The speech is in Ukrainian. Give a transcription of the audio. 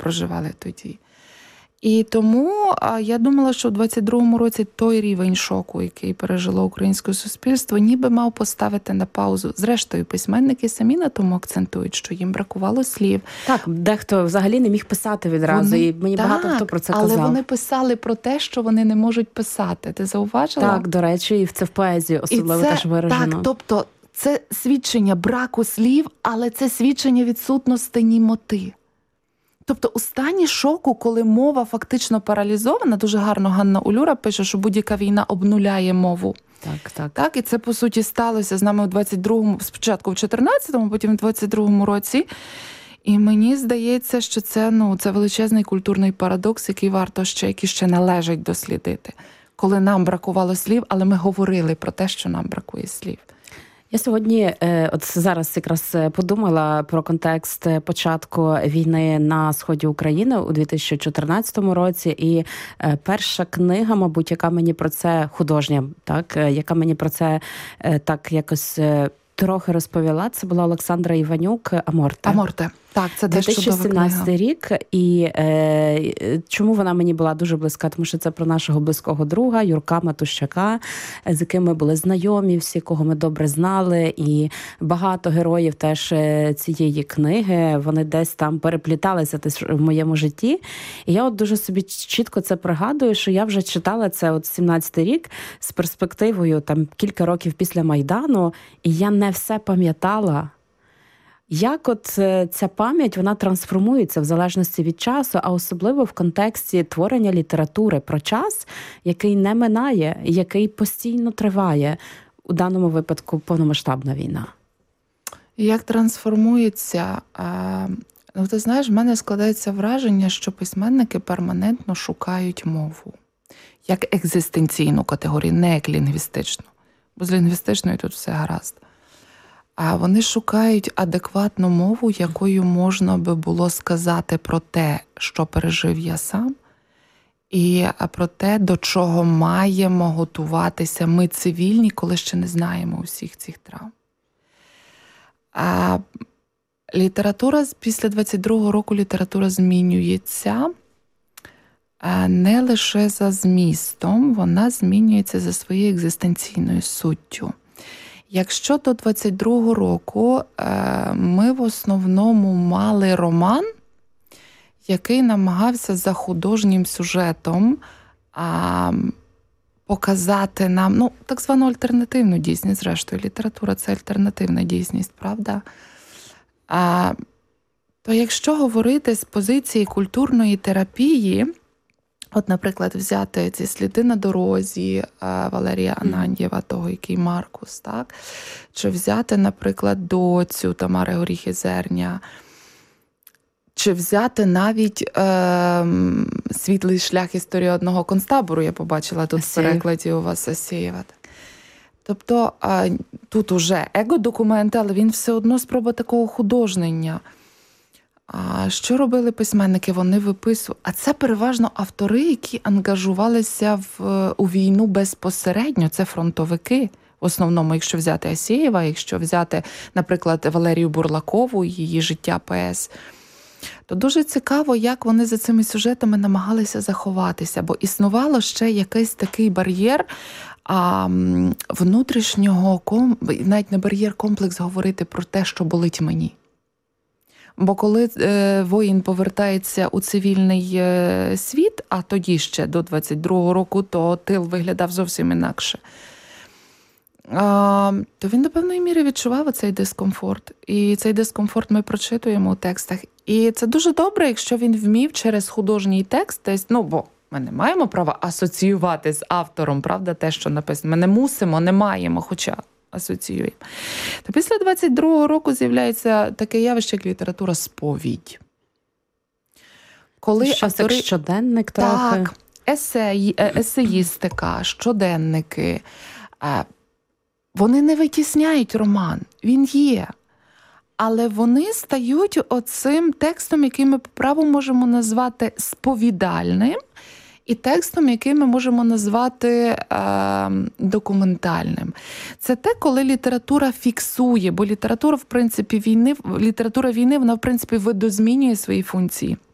проживали тоді. І тому я думала, що в 22-му році той рівень шоку, який пережило українське суспільство, ніби мав поставити на паузу. Зрештою, письменники самі на тому акцентують, що їм бракувало слів. Так, дехто взагалі не міг писати відразу, і мені багато хто про це казав. Але вони писали про те, що вони не можуть писати. Ти зауважила? Так, до речі, і це в поезії особливо теж виражено. Так, тобто це свідчення браку слів, але це свідчення відсутності німоти. Тобто у стані шоку, коли мова фактично паралізована, дуже гарно Ганна Улюра пише, що будь-яка війна обнуляє мову. Так, і це, по суті, сталося з нами у 22-му, спочатку в 14-му, потім в 22-му році. І мені здається, що це величезний культурний парадокс, який ще належить дослідити. Коли нам бракувало слів, але ми говорили про те, що нам бракує слів. Я сьогодні, от зараз якраз подумала про контекст початку війни на сході України у 2014 році, і перша книга, мабуть, яка мені про це художня, так, яка мені про це так якось трохи розповіла, це була Олександра Іванюк «Аморте». «Аморте». Так, це 2017 рік. І чому вона мені була дуже близька? Тому що це про нашого близького друга Юрка Матущака, з яким ми були знайомі, всі, кого ми добре знали. І багато героїв теж цієї книги, вони десь там перепліталися в моєму житті. І я от дуже собі чітко це пригадую, що я вже читала це от 17-й рік з перспективою там кілька років після Майдану, і я не все пам'ятала. Як от ця пам'ять, вона трансформується в залежності від часу, а особливо в контексті творення літератури про час, який не минає, який постійно триває, у даному випадку повномасштабна війна? Як трансформується? Ти знаєш, в мене складається враження, що письменники перманентно шукають мову. Як екзистенційну категорію, не як лінгвістичну. Бо з лінгвістичною тут все гаразд. А вони шукають адекватну мову, якою можна би було сказати про те, що пережив я сам, і про те, до чого маємо готуватися ми цивільні, коли ще не знаємо усіх цих травм. А література, після 22-го року література змінюється не лише за змістом, вона змінюється за своєю екзистенційною суттю. Якщо до 22-го року ми в основному мали роман, який намагався за художнім сюжетом показати нам, так звану альтернативну дійсність, зрештою, література – це альтернативна дійсність, правда? То якщо говорити з позиції культурної терапії, от, наприклад, взяти ці «Сліди на дорозі» Валерія Ананьєва, того, який Маркус, так? Чи взяти, наприклад, «Доцю» Тамари Горіхи-Зерня, чи взяти навіть «Світлий шлях. Історія одного концтабору», я побачила тут в перекладі у вас Асєєва. Тобто тут уже его-документи, але він все одно спроба такого художнення. А що робили письменники? Вони виписували. А це переважно автори, які ангажувалися у війну безпосередньо. Це фронтовики. В основному, якщо взяти Асєєва, якщо взяти, наприклад, Валерію Бурлакову, її «Життя ПС», то дуже цікаво, як вони за цими сюжетами намагалися заховатися. Бо існувало ще якийсь такий бар'єр внутрішнього, навіть не бар'єр, комплекс говорити про те, що болить мені. Бо коли воїн повертається у цивільний світ, а тоді ще до 22-го року, то тил виглядав зовсім інакше, то він до певної міри відчував цей дискомфорт. І цей дискомфорт ми прочитуємо у текстах. І це дуже добре, якщо він вмів через художній текст, бо ми не маємо права асоціювати з автором, правда, те, що написано. Ми не мусимо, не маємо, хоча асоціюємо. То після 22-го року з'являється таке явище, як література-сповідь. Коли автори... щоденник трохи. Так, есеїстика, щоденники. Вони не витісняють роман, він є. Але вони стають оцим текстом, який ми по праву можемо назвати сповідальним, і текстом, який ми можемо назвати документальним. Це те, коли література фіксує, бо література війни, вона, в принципі, видозмінює свої функції.